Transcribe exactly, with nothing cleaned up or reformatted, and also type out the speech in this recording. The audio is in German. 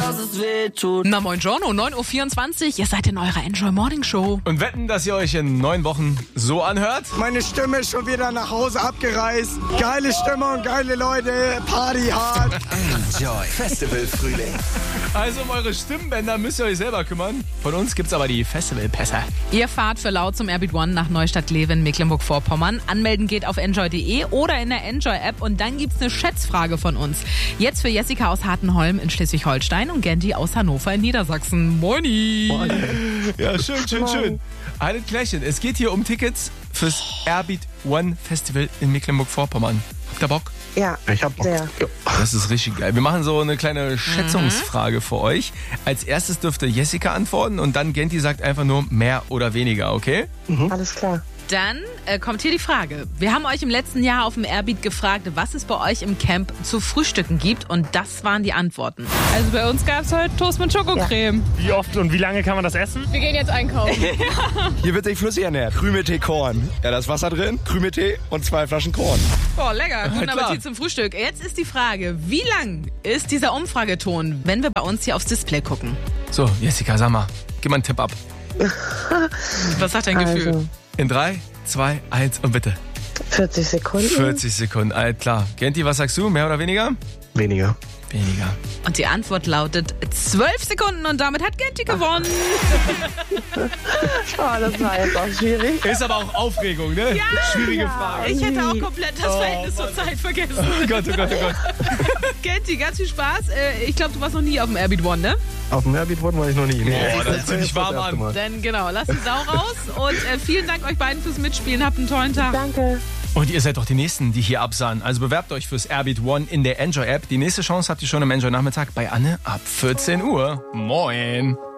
dass es weh tut. Na moin Giorno, neun Uhr vierundzwanzig, ihr seid in eurer Enjoy Morning Show. Und wetten, dass ihr euch in neun Wochen so anhört? Meine Stimme ist schon wieder nach Hause abgereist. Geile Stimmung, geile Leute, Party hard. Enjoy Festival Frühling. Also um eure Stimmbänder müsst ihr euch selber kümmern. Von uns gibt's aber die Festivalpässe. Ihr fahrt für laut zum Airbeat One nach Neustadt-Leven, Mecklenburg-Vorpommern. Anmelden geht auf enjoy punkt de oder in der Enjoy-App und dann gibt's eine Schätzfrage von uns. Jetzt für Jessica aus Hartenholm in Schleswig-Holstein und Genti aus Hannover in Niedersachsen. Moini! Ja, schön, schön, schön. Alle Klärchen. Es geht hier um Tickets fürs Airbeat One Festival in Mecklenburg-Vorpommern. Habt ihr Bock? Ja, ich hab Bock. sehr. Das ist richtig geil. Wir machen so eine kleine Schätzungsfrage für euch. Als erstes dürfte Jessica antworten und dann Genti sagt einfach nur mehr oder weniger, okay? Alles klar. Dann äh, kommt hier die Frage. Wir haben euch im letzten Jahr auf dem Airbeat gefragt, was es bei euch im Camp zu frühstücken gibt und das waren die Antworten. Also bei uns gab es heute Toast mit Schokocreme. Wie oft und wie lange kann man das essen? Wir gehen jetzt einkaufen. Hier wird sich flüssig ernährt. Krümeltee Korn. Ja, da ist Wasser drin, Krümeltee und zwei Flaschen Korn. Oh, lecker. Guten klar. Appetit zum Frühstück. Jetzt ist die Frage, wie lang ist dieser Umfrageton, wenn wir bei uns hier aufs Display gucken? So, Jessica, sag mal, gib mal einen Tipp ab. Was sagt dein Gefühl? Also, In drei, zwei, eins und bitte. vierzig Sekunden. vierzig Sekunden, alt klar. Genti, was sagst du? Mehr oder weniger? Weniger. Weniger. Und die Antwort lautet zwölf Sekunden und damit hat Genti gewonnen. Oh, das war jetzt auch schwierig. Ist aber auch Aufregung, ne? Ja, Schwierige Frage. Ich hätte auch komplett das Verhältnis zur Zeit vergessen. Oh Gott, oh Gott, oh Gott. Genti, ganz viel Spaß. Äh, Ich glaube, du warst noch nie auf dem Airbeat One, ne? Auf dem Airbeat wurden wir noch nie. Nee, Boah, das zieht dich warm an. Dann genau, lasst die Sau raus. Und äh, vielen Dank euch beiden fürs Mitspielen. Habt einen tollen Tag. Danke. Und ihr seid doch die Nächsten, die hier absahen. Also bewerbt euch fürs Airbeat One in der Enjoy-App. Die nächste Chance habt ihr schon am Enjoy-Nachmittag bei Anne ab vierzehn Uhr. Moin.